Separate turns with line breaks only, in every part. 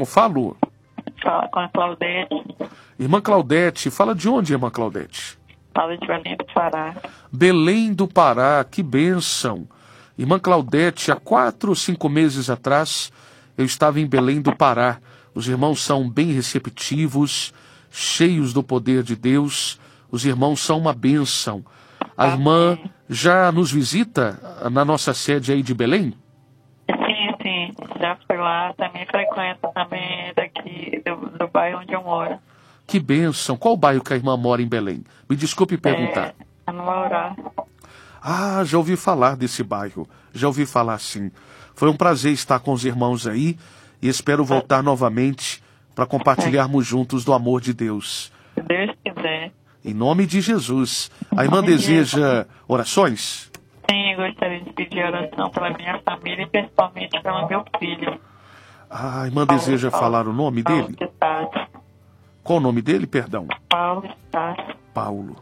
eu falo?
Fala com a Claudete.
Irmã Claudete, fala de onde, irmã Claudete?
Fala de Belém do Pará.
Belém do Pará, que bênção. Irmã Claudete, há 4 ou 5 meses atrás, eu estava em Belém do Pará. Os irmãos são bem receptivos, cheios do poder de Deus. Os irmãos são uma bênção. A irmã já nos visita na nossa sede aí de Belém?
Sim, já fui lá, também frequento também daqui do bairro onde eu moro.
Que bênção. Qual bairro que a irmã mora em Belém? Me desculpe perguntar.
É no Maurá.
Ah, já ouvi falar desse bairro. Já ouvi falar sim. Foi um prazer estar com os irmãos aí e espero voltar novamente para compartilharmos juntos do amor de Deus.
Se Deus quiser.
Em nome de Jesus. A irmã deseja orações?
Sim, eu gostaria de pedir oração pela minha família e principalmente pelo meu filho.
Ah, a irmã deseja falar o nome dele? Qual o nome dele, perdão?
Paulo de Tarso.
Paulo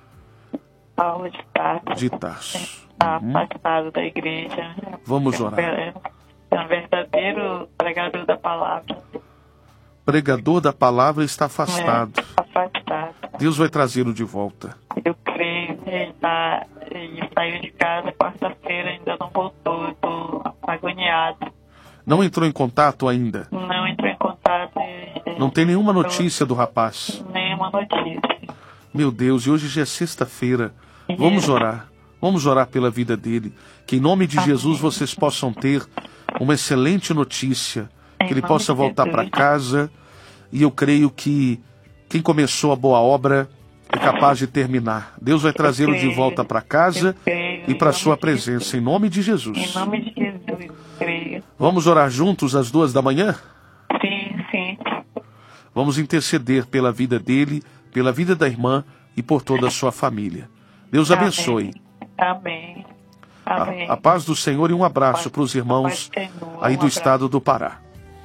De Tarso.
de Tarso.
Está afastado da igreja.
Vamos orar.
É um verdadeiro pregador da palavra.
Pregador da palavra está afastado.
Afastado.
Deus vai trazê-lo de volta.
Eu creio que ele saiu de casa quarta-feira, ainda não voltou. Estou agoniado.
Não entrou em contato ainda?
Não entrou em contato.
Não tem nenhuma notícia do rapaz?
Nenhuma notícia.
Meu Deus, e hoje já é sexta-feira. Vamos orar. Vamos orar pela vida dele. Que em nome de Jesus vocês possam ter uma excelente notícia. Que ele possa voltar para casa. E eu creio que quem começou a boa obra é capaz de terminar. Deus vai trazê-lo de volta para casa e para a sua presença. Em nome de Jesus.
Em nome de Jesus, creio.
Vamos orar juntos às 2 da manhã?
Sim.
Vamos interceder pela vida dele, pela vida da irmã e por toda a sua família. Deus abençoe.
Amém.
A paz do Senhor e um abraço para os irmãos aí do estado do Pará.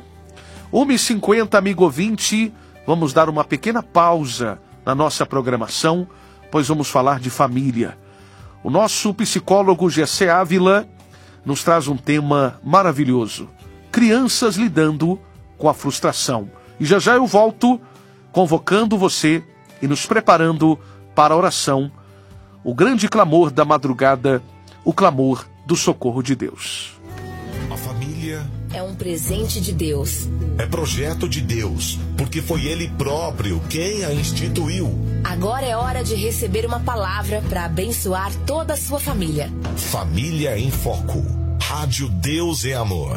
1h50, amigo ouvinte, vamos dar uma pequena pausa na nossa programação, pois vamos falar de família. O nosso psicólogo Gessé Ávila nos traz um tema maravilhoso. Crianças lidando com a frustração. E já eu volto convocando você e nos preparando para a oração, o grande clamor da madrugada, o clamor do socorro de Deus.
A família
é um presente de Deus.
É projeto de Deus, porque foi Ele próprio quem a instituiu.
Agora é hora de receber uma palavra para abençoar toda a sua família.
Família em Foco. Rádio Deus é Amor.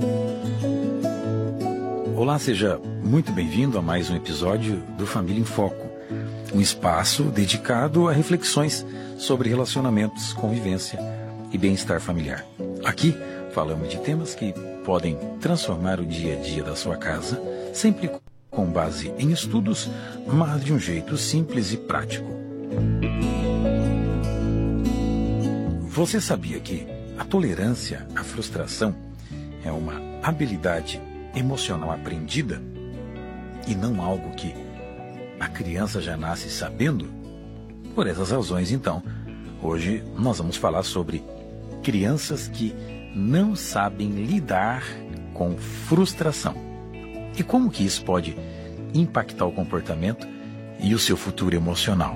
Olá, seja muito bem-vindo a mais um episódio do Família em Foco. Um espaço dedicado a reflexões sobre relacionamentos, convivência e bem-estar familiar. Aqui falamos de temas que podem transformar o dia a dia da sua casa, sempre com base em estudos, mas de um jeito simples e prático. Você sabia que a tolerância à frustração é uma habilidade emocional aprendida e não algo que a criança já nasce sabendo? Por essas razões, então, hoje nós vamos falar sobre crianças que não sabem lidar com frustração e como que isso pode impactar o comportamento e o seu futuro emocional.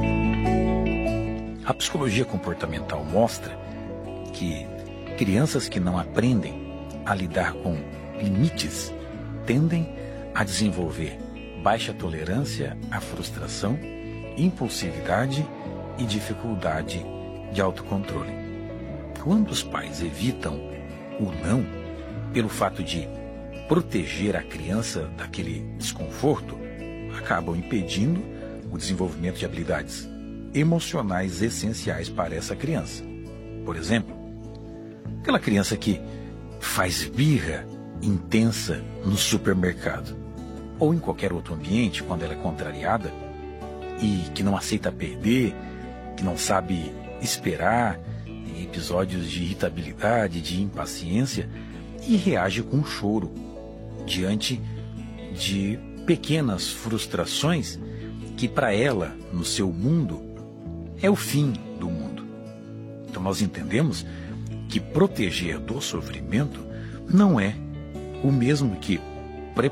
A psicologia comportamental mostra que crianças que não aprendem a lidar com limites tendem a desenvolver baixa tolerância à frustração, impulsividade e dificuldade de autocontrole. Quando os pais evitam o não, pelo fato de proteger a criança daquele desconforto, acabam impedindo o desenvolvimento de habilidades emocionais essenciais para essa criança. Por exemplo, aquela criança que faz birra intensa no supermercado ou em qualquer outro ambiente quando ela é contrariada e que não aceita perder, que não sabe esperar em episódios de irritabilidade, de impaciência e reage com choro diante de pequenas frustrações que para ela, no seu mundo, é o fim do mundo. Então nós entendemos que proteger do sofrimento não é o mesmo que